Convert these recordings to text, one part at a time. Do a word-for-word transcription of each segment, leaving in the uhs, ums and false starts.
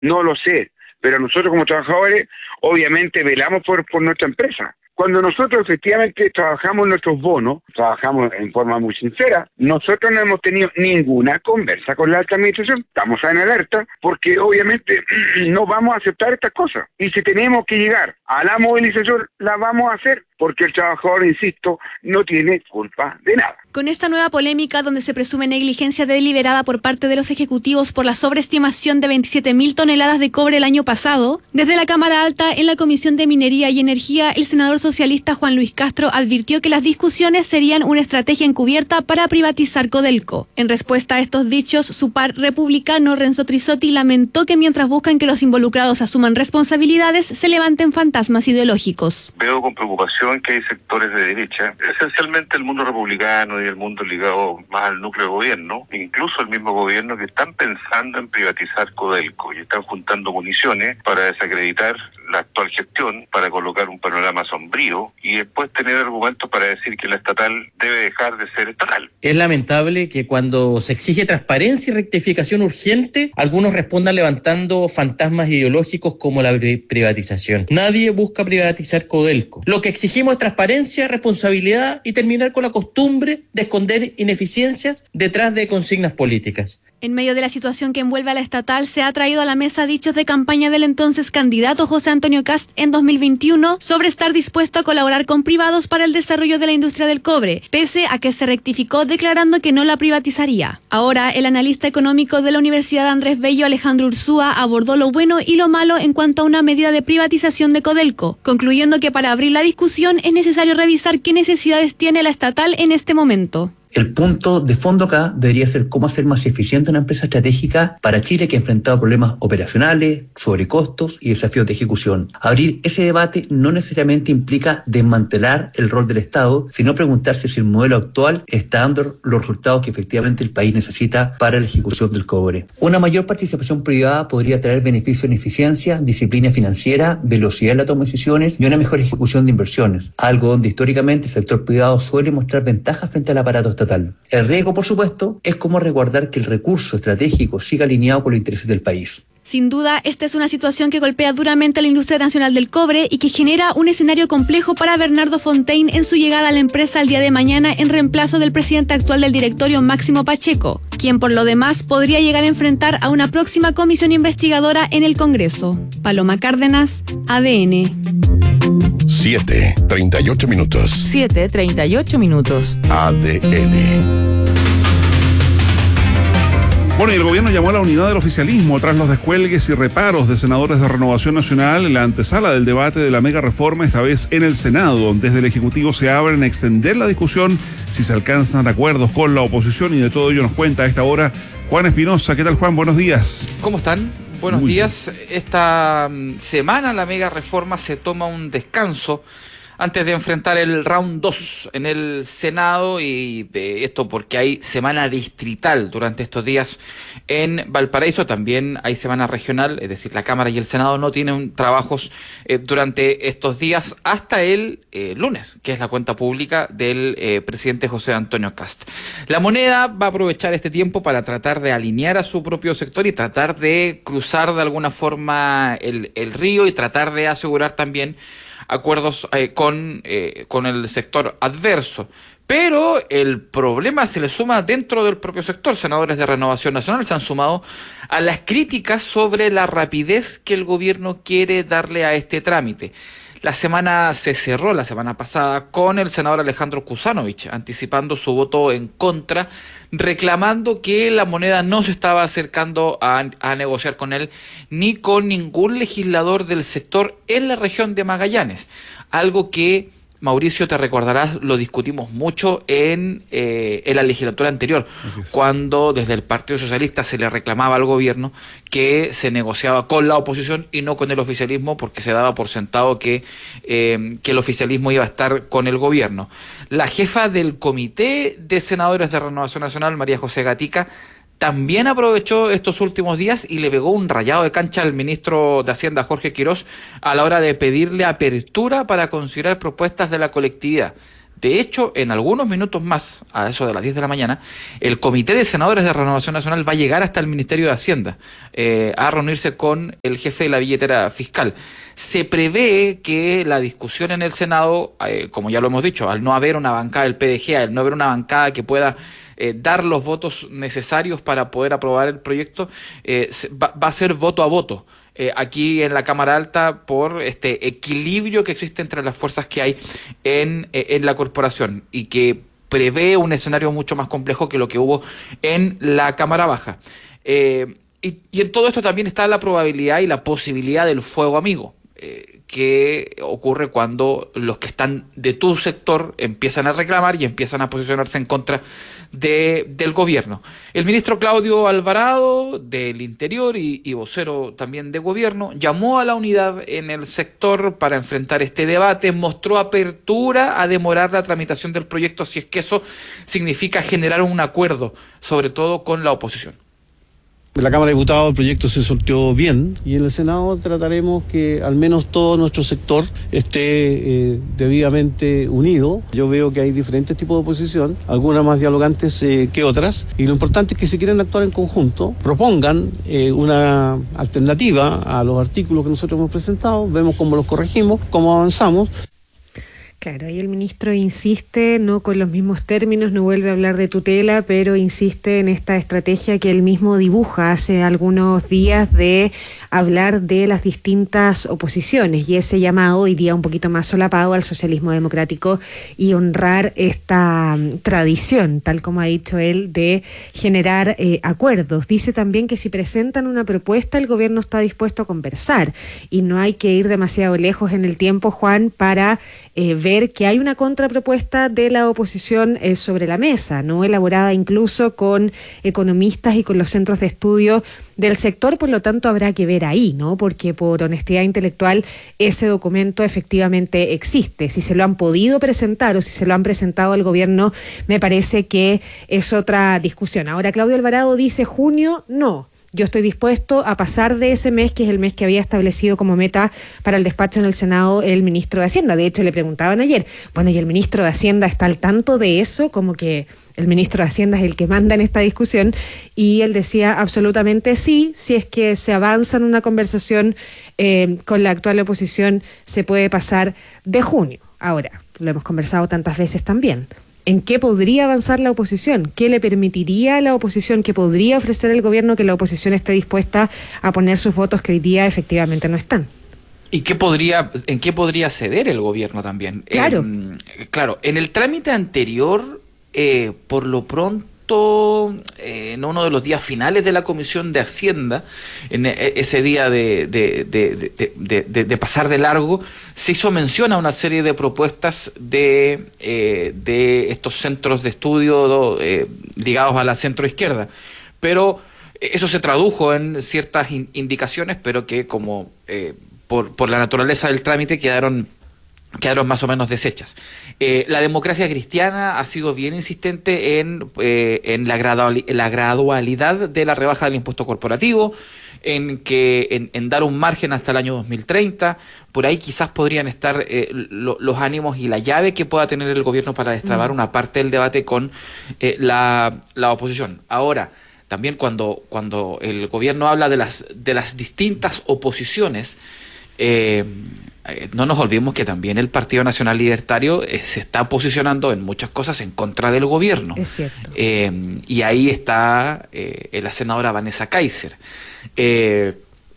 No lo sé, pero nosotros como trabajadores obviamente velamos por, por nuestra empresa. Cuando nosotros efectivamente trabajamos nuestros bonos, trabajamos en forma muy sincera, nosotros no hemos tenido ninguna conversa con la alta administración, estamos en alerta porque obviamente no vamos a aceptar estas cosas. Y si tenemos que llegar a la movilización, la vamos a hacer porque el trabajador, insisto, no tiene culpa de nada. Con esta nueva polémica donde se presume negligencia deliberada por parte de los ejecutivos por la sobreestimación de veintisiete mil toneladas de cobre el año pasado, desde la Cámara Alta en la Comisión de Minería y Energía, el senador socialista Juan Luis Castro advirtió que las discusiones serían una estrategia encubierta para privatizar Codelco. En respuesta a estos dichos, su par republicano Renzo Trisotti lamentó que mientras buscan que los involucrados asuman responsabilidades, se levanten fantasmas ideológicos. Veo con preocupación que hay sectores de derecha, esencialmente el mundo republicano y el mundo ligado más al núcleo de gobierno, incluso el mismo gobierno, que están pensando en privatizar Codelco y están juntando municiones para desacreditar la actual gestión, para colocar un panorama sombrío y después tener argumentos para decir que la estatal debe dejar de ser estatal. Es lamentable que cuando se exige transparencia y rectificación urgente, algunos respondan levantando fantasmas ideológicos como la privatización. Nadie busca privatizar Codelco. Lo que exigimos es transparencia, responsabilidad y terminar con la costumbre de esconder ineficiencias detrás de consignas políticas. En medio de la situación que envuelve a la estatal, se ha traído a la mesa dichos de campaña del entonces candidato José Antonio Kast en dos mil veintiuno sobre estar dispuesto a colaborar con privados para el desarrollo de la industria del cobre, pese a que se rectificó declarando que no la privatizaría. Ahora, el analista económico de la Universidad Andrés Bello, Alejandro Ursúa, abordó lo bueno y lo malo en cuanto a una medida de privatización de Codelco, concluyendo que para abrir la discusión es necesario revisar qué necesidades tiene la estatal en este momento. El punto de fondo acá debería ser cómo hacer más eficiente una empresa estratégica para Chile que ha enfrentado problemas operacionales, sobrecostos y desafíos de ejecución. Abrir ese debate no necesariamente implica desmantelar el rol del Estado, sino preguntarse si el modelo actual está dando los resultados que efectivamente el país necesita para la ejecución del cobre. Una mayor participación privada podría traer beneficios en eficiencia, disciplina financiera, velocidad en la toma de decisiones y una mejor ejecución de inversiones, algo donde históricamente el sector privado suele mostrar ventajas frente al aparato estatal. El riesgo, por supuesto, es cómo resguardar que el recurso estratégico siga alineado con los intereses del país. Sin duda, esta es una situación que golpea duramente a la industria nacional del cobre y que genera un escenario complejo para Bernardo Fontaine en su llegada a la empresa el día de mañana en reemplazo del presidente actual del directorio, Máximo Pacheco, quien por lo demás podría llegar a enfrentar a una próxima comisión investigadora en el Congreso. Paloma Cárdenas, A D N. siete, treinta y ocho minutos. siete, treinta y ocho minutos. A D N. Bueno, y el gobierno llamó a la unidad del oficialismo tras los descuelgues y reparos de senadores de Renovación Nacional en la antesala del debate de la mega reforma, esta vez en el Senado. Desde el Ejecutivo se abren a extender la discusión si se alcanzan acuerdos con la oposición, y de todo ello nos cuenta a esta hora Juan Espinosa. ¿Qué tal, Juan? Buenos días. ¿Cómo están? Buenos Muy días. Bien. Esta semana la mega reforma se toma un descanso antes de enfrentar el round dos en el Senado, y de esto porque hay semana distrital durante estos días en Valparaíso. También hay semana regional, es decir, la Cámara y el Senado no tienen trabajos eh, durante estos días hasta el eh, lunes, que es la cuenta pública del eh, presidente José Antonio Kast. La Moneda va a aprovechar este tiempo para tratar de alinear a su propio sector y tratar de cruzar de alguna forma el, el río y tratar de asegurar también acuerdos eh, con, eh, con el sector adverso. Pero el problema se le suma dentro del propio sector. Senadores de Renovación Nacional se han sumado a las críticas sobre la rapidez que el gobierno quiere darle a este trámite. La semana se cerró, la semana pasada, con el senador Alejandro Kuzanovich anticipando su voto en contra, reclamando que la Moneda no se estaba acercando a, a negociar con él ni con ningún legislador del sector en la región de Magallanes. Algo que, Mauricio, te recordarás, lo discutimos mucho en, eh, en la legislatura anterior, cuando desde el Partido Socialista se le reclamaba al gobierno que se negociaba con la oposición y no con el oficialismo, porque se daba por sentado que, eh, que el oficialismo iba a estar con el gobierno. La jefa del Comité de Senadores de Renovación Nacional, María José Gatica, también aprovechó estos últimos días y le pegó un rayado de cancha al ministro de Hacienda, Jorge Quirós, a la hora de pedirle apertura para considerar propuestas de la colectividad. De hecho, en algunos minutos más, a eso de las diez de la mañana, el Comité de Senadores de Renovación Nacional va a llegar hasta el Ministerio de Hacienda eh, a reunirse con el jefe de la billetera fiscal. Se prevé que la discusión en el Senado, eh, como ya lo hemos dicho, al no haber una bancada del P D G, al no haber una bancada que pueda eh, dar los votos necesarios para poder aprobar el proyecto, eh, va, va a ser voto a voto. Eh, aquí en la Cámara Alta por este equilibrio que existe entre las fuerzas que hay en, eh, en la corporación y que prevé un escenario mucho más complejo que lo que hubo en la Cámara Baja. Eh, y, y en todo esto también está la probabilidad y la posibilidad del fuego amigo, eh, que ocurre cuando los que están de tu sector empiezan a reclamar y empiezan a posicionarse en contra de, del gobierno. El ministro Claudio Alvarado, del Interior y, y vocero también de gobierno, llamó a la unidad en el sector para enfrentar este debate, mostró apertura a demorar la tramitación del proyecto si es que eso significa generar un acuerdo, sobre todo con la oposición. En la Cámara de Diputados el proyecto se sorteó bien y en el Senado trataremos que al menos todo nuestro sector esté eh, debidamente unido. Yo veo que hay diferentes tipos de oposición, algunas más dialogantes eh, que otras, y lo importante es que si quieren actuar en conjunto, propongan eh, una alternativa a los artículos que nosotros hemos presentado, vemos cómo los corregimos, cómo avanzamos. Claro, ahí el ministro insiste, no con los mismos términos, no vuelve a hablar de tutela, pero insiste en esta estrategia que él mismo dibuja hace algunos días de hablar de las distintas oposiciones, y ese llama hoy día un poquito más solapado al socialismo democrático y honrar esta tradición, tal como ha dicho él, de generar eh, acuerdos. Dice también que si presentan una propuesta, el gobierno está dispuesto a conversar y no hay que ir demasiado lejos en el tiempo, Juan, para eh, ver que hay una contrapropuesta de la oposición eh, sobre la mesa, no elaborada incluso con economistas y con los centros de estudio del sector, por lo tanto habrá que ver ahí, ¿no? Porque por honestidad intelectual ese documento efectivamente existe. Si se lo han podido presentar o si se lo han presentado al gobierno, me parece que es otra discusión. Ahora Claudio Alvarado dice junio, no. Yo estoy dispuesto a pasar de ese mes, que es el mes que había establecido como meta para el despacho en el Senado el ministro de Hacienda. De hecho, le preguntaban ayer, bueno, ¿y el ministro de Hacienda está al tanto de eso? Como que el ministro de Hacienda es el que manda en esta discusión, y él decía absolutamente sí, si es que se avanza en una conversación eh, con la actual oposición, se puede pasar de junio. Ahora, lo hemos conversado tantas veces también. ¿En qué podría avanzar la oposición? ¿Qué le permitiría a la oposición? ¿Qué podría ofrecer el gobierno que la oposición esté dispuesta a poner sus votos que hoy día efectivamente no están? ¿Y qué podría, en qué podría ceder el gobierno también? Claro. Eh, claro, en el trámite anterior, eh, por lo pronto, eh, en uno de los días finales de la Comisión de Hacienda, en ese día de, de, de, de, de, de, de pasar de largo, se hizo mención a una serie de propuestas de, eh, de estos centros de estudio eh, ligados a la centroizquierda, pero eso se tradujo en ciertas in, indicaciones, pero que como eh, por, por la naturaleza del trámite quedaron quedaron más o menos deshechas. Eh, la democracia cristiana ha sido bien insistente en, eh, en la, gradual, la gradualidad de la rebaja del impuesto corporativo, en que en, en dar un margen hasta el año dos mil treinta. Por ahí quizás podrían estar eh, lo, los ánimos y la llave que pueda tener el gobierno para destrabar mm. una parte del debate con eh, la, la oposición. Ahora, también cuando, cuando el gobierno habla de las, de las distintas oposiciones, eh, no nos olvidemos que también el Partido Nacional Libertario eh, se está posicionando en muchas cosas en contra del gobierno. Es cierto. Eh, y ahí está eh, la senadora Vanessa Kaiser. Eh,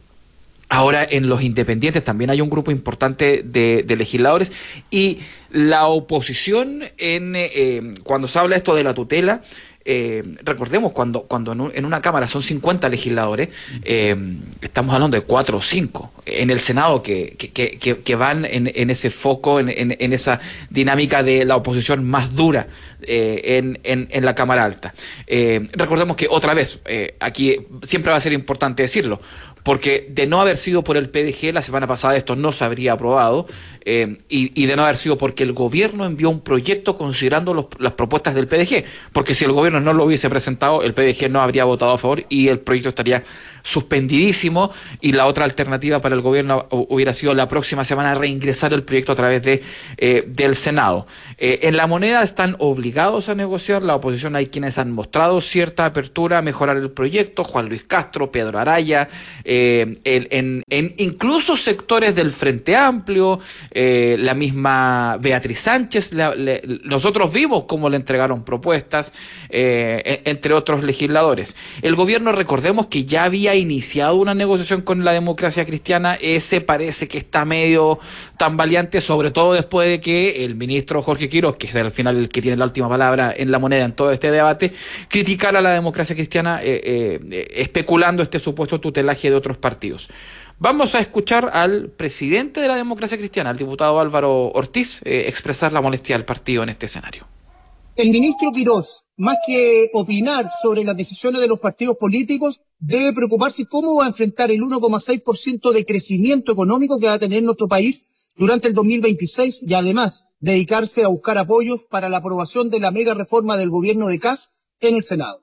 ahora en los independientes también hay un grupo importante de, de legisladores, y la oposición, en eh, cuando se habla esto de la tutela, Eh, recordemos, cuando cuando en, un, en una Cámara son cincuenta legisladores, eh, estamos hablando de cuatro o cinco en el Senado que, que, que, que van en, en ese foco, en, en, en esa dinámica de la oposición más dura eh, en, en, en la Cámara Alta. Eh, recordemos que otra vez, eh, aquí siempre va a ser importante decirlo, porque de no haber sido por el P D G la semana pasada esto no se habría aprobado, eh, y, y de no haber sido porque el gobierno envió un proyecto considerando los, las propuestas del P D G, porque si el gobierno no lo hubiese presentado, el P D G no habría votado a favor y el proyecto estaría suspendidísimo, y la otra alternativa para el gobierno hubiera sido la próxima semana reingresar el proyecto a través de eh, del Senado. Eh, en La Moneda están obligados a negociar, la oposición hay quienes han mostrado cierta apertura a mejorar el proyecto, Juan Luis Castro, Pedro Araya, eh, el, en, en incluso sectores del Frente Amplio, eh, la misma Beatriz Sánchez, la, le, nosotros vimos cómo le entregaron propuestas, eh, entre otros legisladores. El gobierno, recordemos que ya había iniciado una negociación con la Democracia Cristiana, ese parece que está medio tambaleante, sobre todo después de que el ministro Jorge Quiroz, que es al final el que tiene la última palabra en La Moneda en todo este debate, criticara a la Democracia Cristiana eh, eh, especulando este supuesto tutelaje de otros partidos. Vamos a escuchar al presidente de la Democracia Cristiana, al diputado Álvaro Ortiz, eh, expresar la molestia del partido en este escenario. El ministro Quiroz, más que opinar sobre las decisiones de los partidos políticos, debe preocuparse cómo va a enfrentar el uno coma seis por ciento de crecimiento económico que va a tener nuestro país durante el dos mil veintiséis y además dedicarse a buscar apoyos para la aprobación de la mega reforma del gobierno de Kast en el Senado.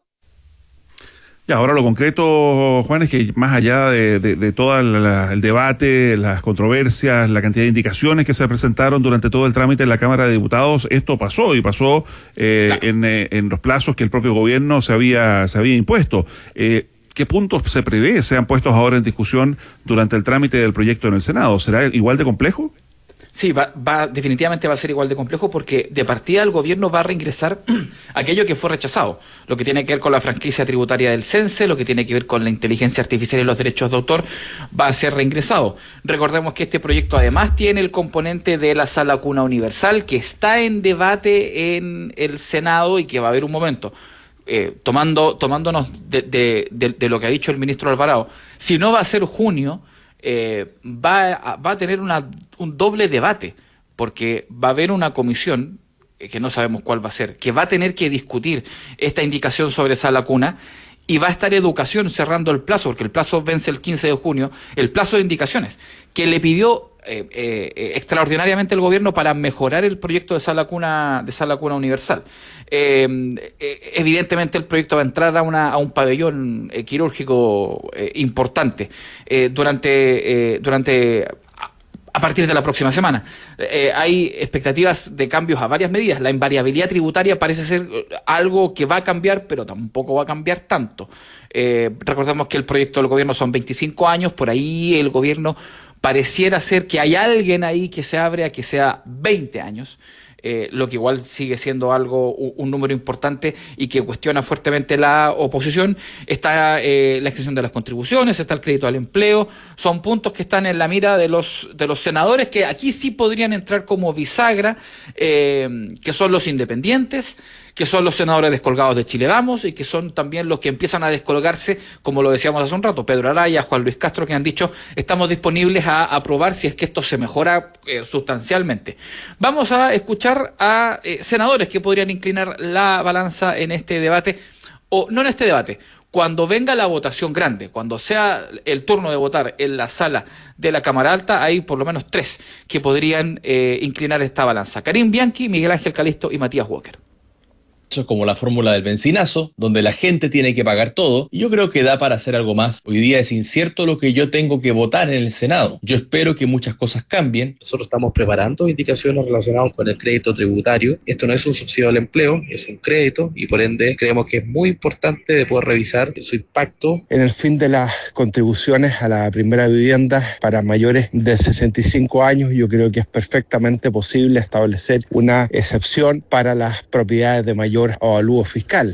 Y ahora lo concreto, Juan, es que más allá de, de, de todo el debate, las controversias, la cantidad de indicaciones que se presentaron durante todo el trámite en la Cámara de Diputados, esto pasó y pasó eh, claro. en, en los plazos que el propio gobierno se había, se había impuesto. Eh, ¿Qué puntos se prevé sean puestos ahora en discusión durante el trámite del proyecto en el Senado? ¿Será igual de complejo? Sí, va, va, definitivamente va a ser igual de complejo porque de partida el gobierno va a reingresar aquello que fue rechazado, lo que tiene que ver con la franquicia tributaria del CENSE, lo que tiene que ver con la inteligencia artificial y los derechos de autor, va a ser reingresado. Recordemos que este proyecto además tiene el componente de la sala cuna universal que está en debate en el Senado y que va a haber un momento. Eh, tomando tomándonos de, de, de, de lo que ha dicho el ministro Alvarado, si no va a ser junio, eh, va, a, va a tener una, un doble debate, porque va a haber una comisión, eh, que no sabemos cuál va a ser, que va a tener que discutir esta indicación sobre sala cuna, y va a estar Educación cerrando el plazo, porque el plazo vence el quince de junio, el plazo de indicaciones, que le pidió Eh, eh, extraordinariamente el gobierno para mejorar el proyecto de sala cuna de sala cuna universal. Eh, eh, evidentemente el proyecto va a entrar a, una, a un pabellón eh, quirúrgico eh, importante eh, durante eh, durante a, a partir de la próxima semana. Eh, hay expectativas de cambios a varias medidas. La invariabilidad tributaria parece ser algo que va a cambiar, pero tampoco va a cambiar tanto. Eh, recordemos que el proyecto del gobierno son veinticinco años, por ahí el gobierno pareciera ser que hay alguien ahí que se abre a que sea veinte años, eh, lo que igual sigue siendo algo, un, un número importante y que cuestiona fuertemente la oposición. Está eh, la extensión de las contribuciones, está el crédito al empleo, son puntos que están en la mira de los de los senadores que aquí sí podrían entrar como bisagra, eh, que son los independientes, que son los senadores descolgados de Chile Vamos y que son también los que empiezan a descolgarse, como lo decíamos hace un rato, Pedro Araya, Juan Luis Castro, que han dicho estamos disponibles a aprobar si es que esto se mejora eh, sustancialmente. Vamos a escuchar a eh, senadores que podrían inclinar la balanza en este debate, o no en este debate, cuando venga la votación grande, cuando sea el turno de votar en la sala de la Cámara Alta, hay por lo menos tres que podrían eh, inclinar esta balanza: Karim Bianchi, Miguel Ángel Calisto y Matías Walker. Eso es como la fórmula del benzinazo, donde la gente tiene que pagar todo, y yo creo que da para hacer algo más. Hoy día es incierto lo que yo tengo que votar en el Senado. Yo espero que muchas cosas cambien. Nosotros estamos preparando indicaciones relacionadas con el crédito tributario. Esto no es un subsidio al empleo, es un crédito, y por ende creemos que es muy importante de poder revisar su impacto. En el fin de las contribuciones a la primera vivienda para mayores de sesenta y cinco años, yo creo que es perfectamente posible establecer una excepción para las propiedades de mayor avalúo fiscal.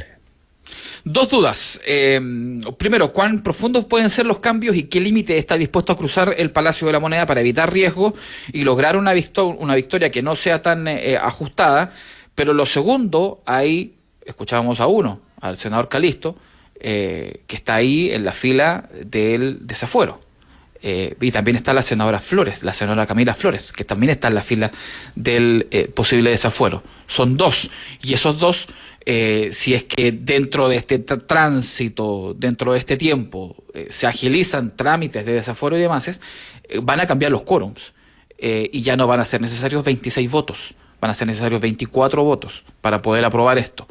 Dos dudas. Eh, primero, ¿cuán profundos pueden ser los cambios y qué límite está dispuesto a cruzar el Palacio de la Moneda para evitar riesgos y lograr una, victo- una victoria que no sea tan eh, ajustada? Pero lo segundo, ahí escuchábamos a uno, al senador Calisto, eh, que está ahí en la fila del desafuero. Eh, y también está la senadora Flores, la senadora Camila Flores, que también está en la fila del eh, posible desafuero. Son dos, y esos dos, eh, si es que dentro de este tr- tránsito, dentro de este tiempo, eh, se agilizan trámites de desafuero y demás, eh, van a cambiar los quórums, eh, y ya no van a ser necesarios veintiséis votos, van a ser necesarios veinticuatro votos para poder aprobar esto.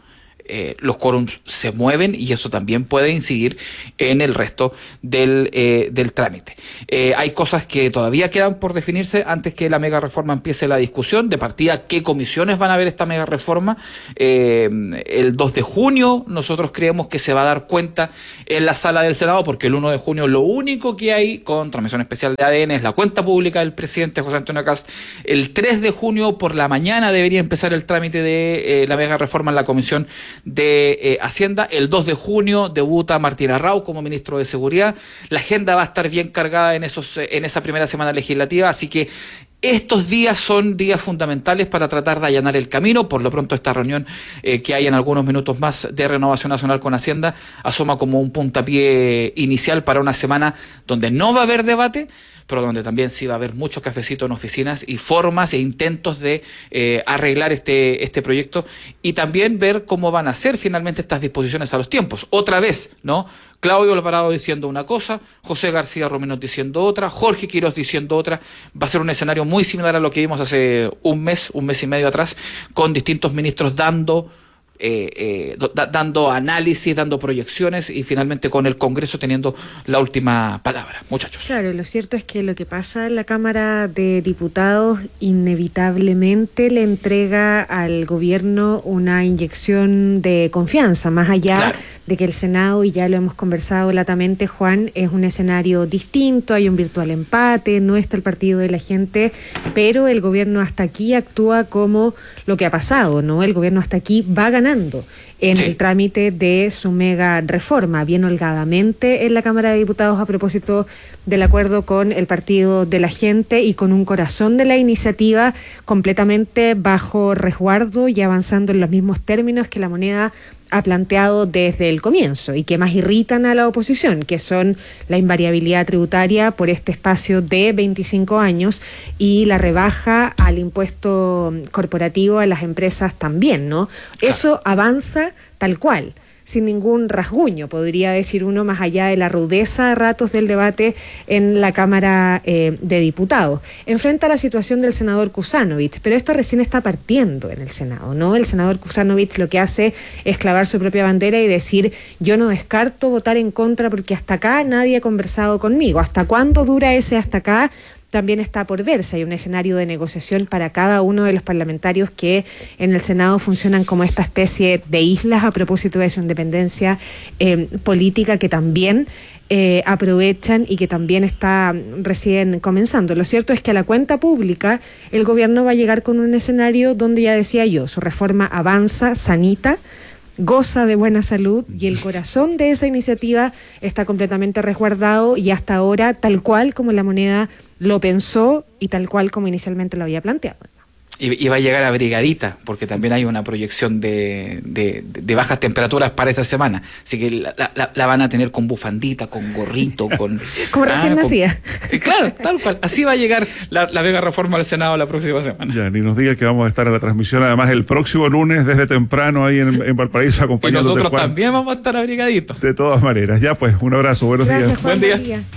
eh, los quórums se mueven y eso también puede incidir en el resto del, eh, del trámite. Eh, hay cosas que todavía quedan por definirse antes que la mega reforma empiece la discusión. De partida, ¿qué comisiones van a ver esta mega reforma? Eh, el dos de junio nosotros creemos que se va a dar cuenta en la sala del Senado, porque el uno de junio lo único que hay con transmisión especial de A D N es la cuenta pública del presidente José Antonio Kast. El tres de junio por la mañana debería empezar el trámite de eh, la mega reforma en la Comisión de eh, Hacienda. El dos de junio debuta Martín Arrau como ministro de Seguridad. La agenda va a estar bien cargada en esos en esa primera semana legislativa, así que estos días son días fundamentales para tratar de allanar el camino. Por lo pronto esta reunión eh, que hay en algunos minutos más de Renovación Nacional con Hacienda asoma como un puntapié inicial para una semana donde no va a haber debate, pero donde también sí va a haber mucho cafecito en oficinas y formas e intentos de eh, arreglar este, este proyecto y también ver cómo van a ser finalmente estas disposiciones a los tiempos. Otra vez, ¿no? Claudio Alvarado diciendo una cosa, José García Romenos diciendo otra, Jorge Quirós diciendo otra. Va a ser un escenario muy similar a lo que vimos hace un mes, un mes y medio atrás, con distintos ministros dando Eh, eh, da, dando análisis, dando proyecciones y finalmente con el Congreso teniendo la última palabra. Muchachos. Claro, lo cierto es que lo que pasa en la Cámara de Diputados inevitablemente le entrega al gobierno una inyección de confianza, más allá claro. de que el Senado, y ya lo hemos conversado latamente, Juan, es un escenario distinto, hay un virtual empate, no está el partido de la gente, pero el gobierno hasta aquí actúa como lo que ha pasado, ¿no? El gobierno hasta aquí va ganando en sí. el trámite de su mega reforma, bien holgadamente en la Cámara de Diputados a propósito del acuerdo con el Partido de la Gente y con un corazón de la iniciativa completamente bajo resguardo y avanzando en los mismos términos que la moneda ha planteado desde el comienzo y que más irritan a la oposición, que son la invariabilidad tributaria por este espacio de veinticinco años y la rebaja al impuesto corporativo a las empresas también, ¿no? Eso avanza tal cual, sin ningún rasguño, podría decir uno, más allá de la rudeza a ratos del debate en la Cámara eh, de Diputados. Enfrenta la situación del senador Kuzanovich, pero esto recién está partiendo en el Senado, ¿no? El senador Kuzanovich lo que hace es clavar su propia bandera y decir, yo no descarto votar en contra porque hasta acá nadie ha conversado conmigo. ¿Hasta cuándo dura ese hasta acá? También está por verse. Hay un escenario de negociación para cada uno de los parlamentarios que en el Senado funcionan como esta especie de islas a propósito de su independencia eh, política que también eh, aprovechan y que también está recién comenzando. Lo cierto es que a la cuenta pública el gobierno va a llegar con un escenario donde, ya decía yo, su reforma avanza, sanita, goza de buena salud y el corazón de esa iniciativa está completamente resguardado y hasta ahora tal cual como la moneda lo pensó y tal cual como inicialmente lo había planteado. Y, y va a llegar a brigadita, porque también hay una proyección de, de, de bajas temperaturas para esa semana. Así que la, la, la van a tener con bufandita, con gorrito, con... Como ah, recién nacida. Claro, tal cual. Así va a llegar la, la mega reforma al Senado la próxima semana. Ya, ni nos diga que vamos a estar en la transmisión, además, el próximo lunes, desde temprano, ahí en, en Valparaíso, acompañándote. Y nosotros Juan, también vamos a estar abrigaditos. De todas maneras. Ya, pues, un abrazo. Buenos Gracias, días. Juan, buen día.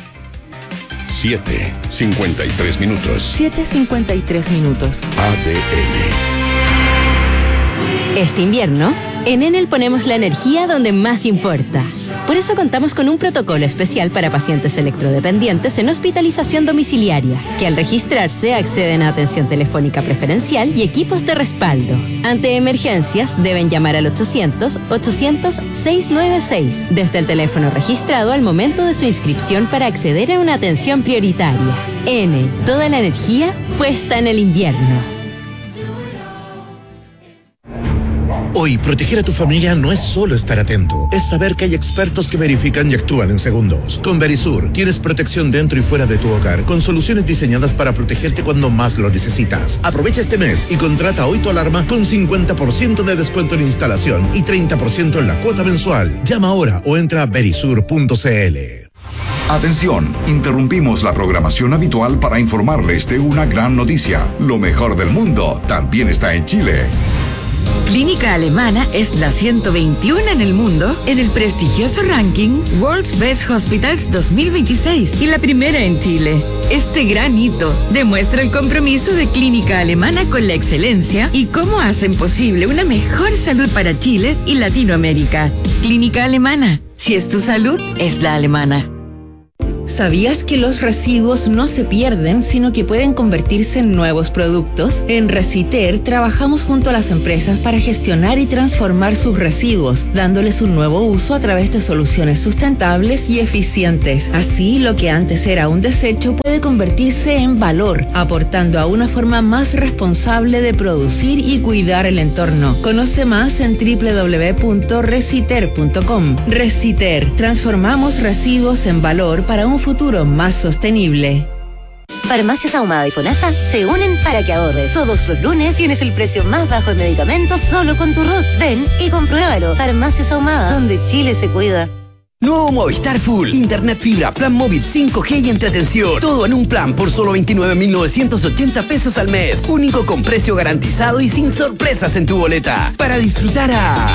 siete cincuenta y tres minutos. siete cincuenta y tres minutos. A D N. Este invierno, en Enel ponemos la energía donde más importa. Por eso contamos con un protocolo especial para pacientes electrodependientes en hospitalización domiciliaria, que al registrarse acceden a atención telefónica preferencial y equipos de respaldo. Ante emergencias, deben llamar al ochocientos, ochocientos, seiscientos noventa y seis desde el teléfono registrado al momento de su inscripción para acceder a una atención prioritaria. Enel, toda la energía puesta en el invierno. Hoy, proteger a tu familia no es solo estar atento, es saber que hay expertos que verifican y actúan en segundos. Con Verisur, tienes protección dentro y fuera de tu hogar, con soluciones diseñadas para protegerte cuando más lo necesitas. Aprovecha este mes y contrata hoy tu alarma con cincuenta por ciento de descuento en instalación y treinta por ciento en la cuota mensual. Llama ahora o entra a verisur punto c l. Atención, interrumpimos la programación habitual para informarles de una gran noticia. Lo mejor del mundo también está en Chile. Clínica Alemana es la ciento veintiuno en el mundo en el prestigioso ranking World's Best Hospitals dos mil veintiséis y la primera en Chile. Este gran hito demuestra el compromiso de Clínica Alemana con la excelencia y cómo hacen posible una mejor salud para Chile y Latinoamérica. Clínica Alemana, si es tu salud, es la alemana. ¿Sabías que los residuos no se pierden, sino que pueden convertirse en nuevos productos? En Reciter trabajamos junto a las empresas para gestionar y transformar sus residuos, dándoles un nuevo uso a través de soluciones sustentables y eficientes. Así, lo que antes era un desecho puede convertirse en valor, aportando a una forma más responsable de producir y cuidar el entorno. Conoce más en doble u doble u doble u punto reciter punto com. Reciter, transformamos residuos en valor para un futuro más sostenible. Farmacias Ahumada y FONASA se unen para que ahorres. Todos los lunes tienes el precio más bajo de medicamentos solo con tu R U T. Ven y compruébalo. Farmacias Ahumada, donde Chile se cuida. Nuevo Movistar Full. Internet fibra, plan móvil cinco G y entretención. Todo en un plan por solo veintinueve mil novecientos ochenta pesos al mes. Único con precio garantizado y sin sorpresas en tu boleta. Para disfrutar a...